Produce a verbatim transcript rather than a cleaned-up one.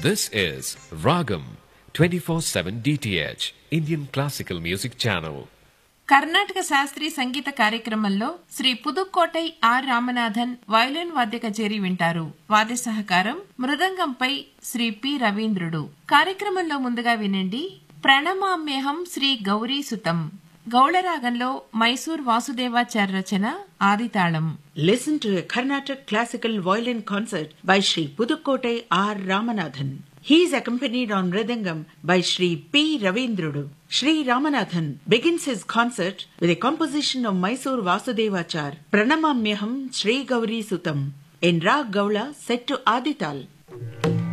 This is Ragam twenty-four seven D T H, Indian Classical Music Channel. Karnataka శాస్త్రీయ సంగీత కార్యక్రమంలో Shri Pudukkottai are Ramanathan violin వాద్య కచేరీ వింటారు. వాద్య సహకారం మృదంగంపై శ్రీ పి రవీంద్రుడు. కార్యక్రమంలో ముందుగా వినండి ప్రణమామ్యహం శ్రీ గౌరీ సుతం. గౌళరాగంలో మైసూర్ వాసుదేవాచార్య రచన ఆదితాళం. Listen to a Carnatic classical violin concert by Sri Pudukkottai R. Ramanathan. He is accompanied on Mridangam by Sri P. Ravindrudu. Sri Ramanathan begins his concert with a composition of Mysore Vasudevachar, Pranamamyaham Sri Gauri Sutam, in Rag Gaula set to Adital.